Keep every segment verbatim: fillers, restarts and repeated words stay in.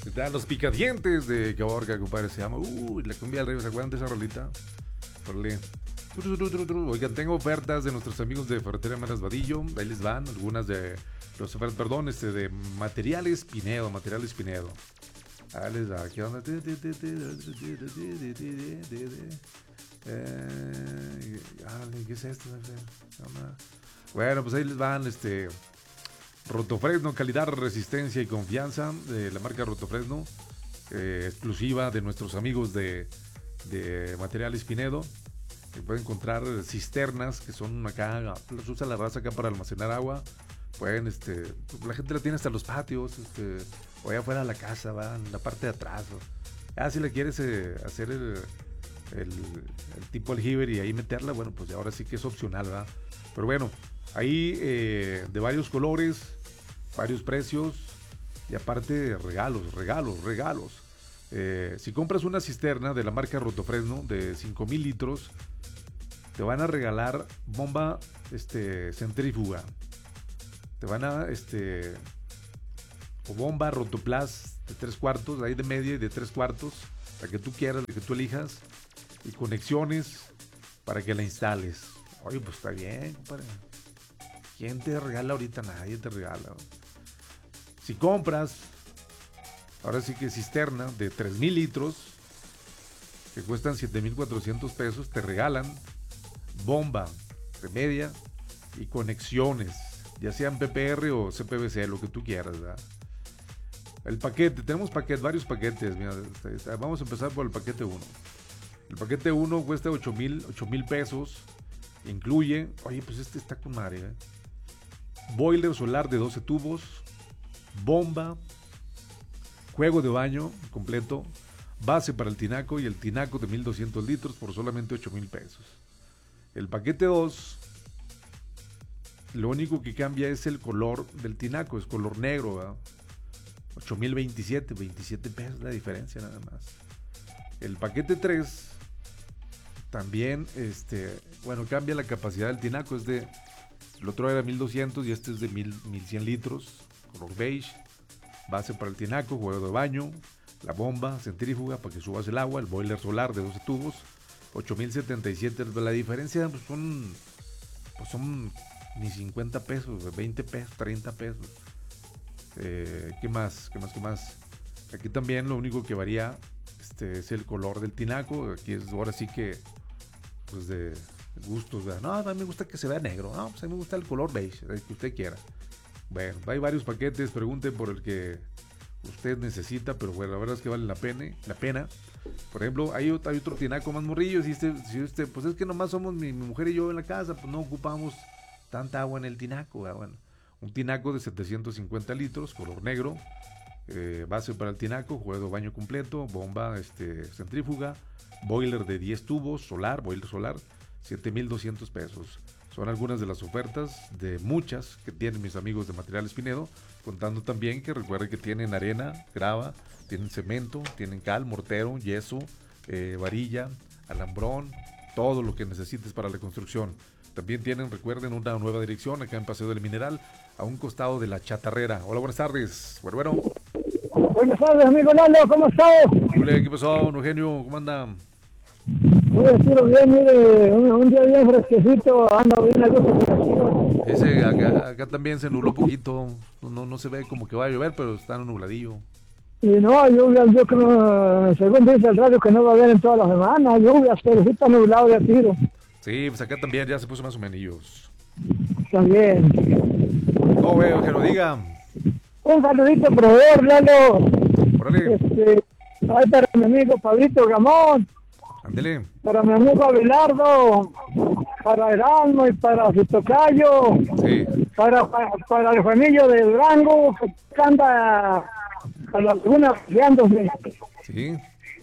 ¿Qué tal? Los Picadientes de Caborca, compadre, se llama. Uy, la cumbia del rey, ¿se acuerdan de esa rolita? Orle. Oigan, tengo ofertas de nuestros amigos de Ferretería Maras Vadillo. Ahí les van algunas de los ofertas, perdón, este de Materiales Pinedo, Materiales Pinedo. Ahí les va, ¿qué onda? Eh, ¿Qué es esto? Bueno, pues ahí les van, este Rotofresno, calidad, resistencia y confianza de la marca Rotofresno, eh, exclusiva de nuestros amigos de, de Materiales Pinedo. Que pueden encontrar cisternas que son acá, las usa la raza acá para almacenar agua. Pueden, este, la gente la tiene hasta los patios, este, o allá afuera de la casa, va en la parte de atrás. ¿No? Ah, si le quieres eh, hacer el, el, el tipo aljiber y ahí meterla, bueno, pues ahora sí que es opcional, ¿verdad? Pero bueno, ahí eh, de varios colores, varios precios y aparte regalos, regalos, regalos. Eh, si compras una cisterna de la marca Rotofresno de cinco mil litros, te van a regalar bomba este, centrífuga. Te van a, este, o bomba Rotoplas de tres cuartos, ahí de media y de tres cuartos, la que tú quieras, la que tú elijas, y conexiones para que la instales. Oye, pues está bien, compadre. ¿Quién te regala ahorita? Nadie te regala. Si compras, ahora sí que cisterna de tres mil litros, que cuestan siete mil cuatrocientos pesos, te regalan bomba de media y conexiones, ya sean P P R o C P V C, lo que tú quieras, ¿verdad? El paquete, tenemos paquetes, varios paquetes, mira, vamos a empezar por el paquete uno. El paquete uno cuesta ocho mil pesos, incluye, oye, pues este está con madre, ¿eh? Boiler solar de doce tubos, bomba, juego de baño completo, base para el tinaco y el tinaco de mil doscientos litros por solamente ocho mil pesos. El paquete dos, lo único que cambia es el color del tinaco, es color negro, ¿verdad? ocho mil veintisiete, veintisiete pesos la diferencia nada más. El paquete tres, también, este, bueno, cambia la capacidad del tinaco, es de, el otro era mil doscientos y este es de mil cien litros, color beige, base para el tinaco, juego de baño, la bomba centrífuga para que subas el agua, el boiler solar de doce tubos, ocho mil setenta y siete. La diferencia pues son, pues son ni cincuenta pesos, veinte pesos, treinta pesos. Eh, ¿Qué más? ¿Qué más? ¿Qué más? Aquí también lo único que varía este, es el color del tinaco. Aquí es ahora sí que, pues de gustos. ¿Verdad? No, a mí me gusta que se vea negro. No, pues a mí me gusta el color beige, el que usted quiera. Bueno, hay varios paquetes. Pregunte por el que usted necesita, pero bueno, la verdad es que vale la pena, la pena. Por ejemplo, hay, hay otro tinaco más morrillo, si este, si este, pues es que nomás somos mi, mi mujer y yo en la casa, pues no ocupamos tanta agua en el tinaco, ¿verdad? Bueno, un tinaco de setecientos cincuenta litros, color negro, eh, base para el tinaco, juego de baño completo, bomba este, centrífuga, boiler de diez tubos, solar, boiler solar, siete mil doscientos pesos. Son algunas de las ofertas de muchas que tienen mis amigos de Materiales Pinedo, contando también que recuerden que tienen arena, grava, tienen cemento, tienen cal, mortero, yeso, eh, varilla, alambrón, todo lo que necesites para la construcción. También tienen, recuerden, una nueva dirección acá en Paseo del Mineral, a un costado de la Chatarrera. Hola, buenas tardes. Bueno, bueno. Buenas tardes, amigo Lalo, ¿cómo estás? Hola, ¿qué pasó, don Eugenio? ¿Cómo anda? Muy estilo bien, mire, un, un día bien fresquecito, anda bien a gusto. Ese, acá, acá también se nubló poquito, no, no se ve como que va a llover, pero está nubladillo. Y no, lluvias, yo creo, según dice el radio, que no va a haber en toda la semana, lluvias, pero sí está nublado de tiro. Sí, pues acá también ya se puso más o menos. También. No, veo que lo diga. Un saludito, proveedor, Lalo. Órale. Este, ay, para mi amigo Pablito Gamón. Ándele. Para mi amigo Abelardo, para Erasmo y para su tocayo, sí. para, para, para el Juanillo de Durango, que anda a la laguna paseándose. Sí.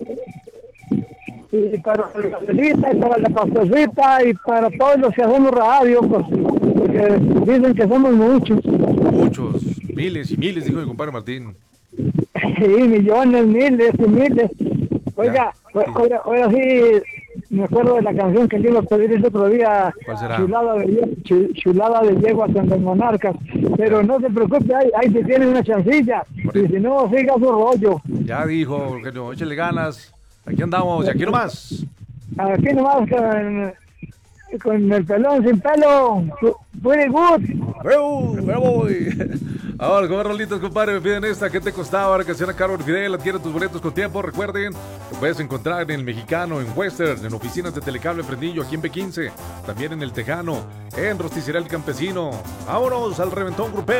Y para la gasolita, y para la pastorcita, y para todos los que hacemos radio, pues, porque dicen que somos muchos. Muchos, miles y miles, dijo mi compadre Martín. Sí, millones, miles y miles. Oiga, ya, sí. Oiga, oiga, sí, me acuerdo de la canción que le iba a pedir el otro día, ¿Cuál será? chulada de, ye- chu- chulada de yeguas en los monarcas, pero no se preocupe, ahí, ahí se tiene una chancilla, y si no, siga su rollo. Ya dijo, Eugenio, échale ganas. Aquí andamos, y aquí nomás. Aquí nomás con, con el pelón sin pelo, pretty good. ¡Bravo! ¡Bravo! Ahora, con rolitas, compadre, me piden esta. ¿Qué te costaba? La canción a Carlos Fidel. Adquiere tus boletos con tiempo. Recuerden, lo puedes encontrar en el Mexicano, en Western, en oficinas de Telecable Prendillo, aquí en P quince. También en el Tejano, en Rosticería El Campesino. Vámonos al reventón grupero.